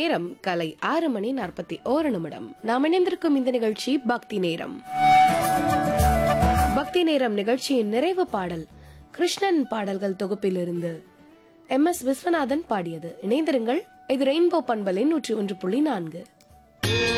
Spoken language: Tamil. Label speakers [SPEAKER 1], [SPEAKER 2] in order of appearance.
[SPEAKER 1] நேரம் காலை 6:41. நாம் இணைந்திருக்கும் இந்த நிகழ்ச்சி பக்தி நேரம். பக்தி நேரம் நிகழ்ச்சியின் நிறைவு பாடல் கிருஷ்ணன் பாடல்கள் தொகுப்பிலிருந்து MS விஸ்வநாதன் பாடியது. இணைந்திருங்கள். இது ரெயின்போ பண்பலை 101.4.